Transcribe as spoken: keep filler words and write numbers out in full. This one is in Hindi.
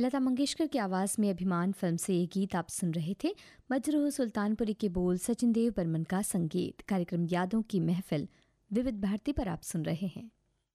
लता मंगेशकर की आवाज़ में अभिमान फिल्म से ये गीत आप सुन रहे थे। मजरूह सुल्तानपुरी के बोल, सचिन देव बर्मन का संगीत। कार्यक्रम यादों की महफिल विविध भारती पर आप सुन रहे हैं।